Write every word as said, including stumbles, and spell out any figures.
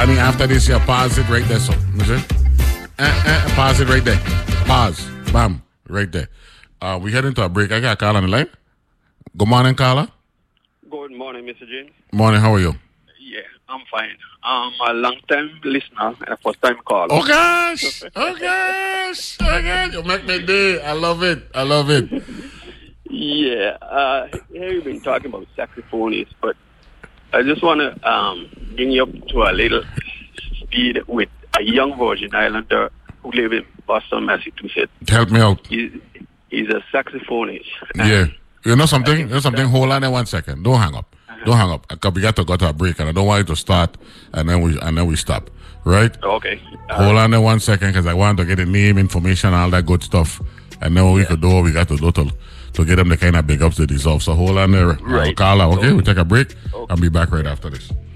Danny, after this, you pause it right there. So, you see? Uh, uh, pause it right there. Pause. Bam. Right there. Uh, we head into a break. I got a call on the line. Good morning, caller. Good morning, Mister James. Morning, how are you? Yeah, I'm fine. I'm a long-time listener and a first-time caller. Oh, gosh. Oh, gosh. Oh, gosh. You make me day. I love it. I love it. Yeah. Uh, here you've been talking about saxophonists, but I just want to um, bring you up to a little speed with a young Virgin Islander who lives in Boston, Massachusetts. Help me out. He's, he's a saxophonist. Yeah. You know something? You know something? Hold on there one second. Don't hang up. Uh-huh. Don't hang up. Because we got to go to a break, and I don't want you to start, and then we and then we stop. Right? Okay. Uh, Hold on there one second, because I want to get the name, information, all that good stuff, and then we yeah. could do what we got to do to, to get them the kind of big ups they deserve. So hold on there. Right. Carla, okay? okay? We'll take a break okay. and be back right after this.